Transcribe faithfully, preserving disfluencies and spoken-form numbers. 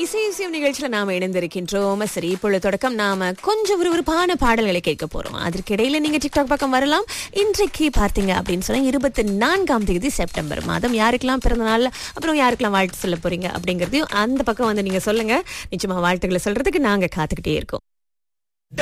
இசை இசையும் நிகழ்ச்சியில நாம இணைந்திருக்கின்றோம். சரி, இப்பொழுது தொடக்கம் நாம கொஞ்சம் விறுவிறுப்பான பாடல்களை கேட்க போறோம். அதற்கிடையில நீங்க டிக்டாக் பக்கம் வரலாம். இன்றைக்கு பார்த்தீங்க அப்படின்னு சொன்னா இருபத்தி நான்காம் தேதி செப்டம்பர் மாதம் யாருக்கெல்லாம் பிறந்த நாள், அப்புறம் யாருக்கெல்லாம் வாழ்த்து சொல்ல போறீங்க அப்படிங்கறதையும் அந்த பக்கம் வந்து நீங்க சொல்லுங்க. நிச்சயமா வாழ்த்துக்களை சொல்றதுக்கு நாங்க காத்துக்கிட்டே இருக்கோம்.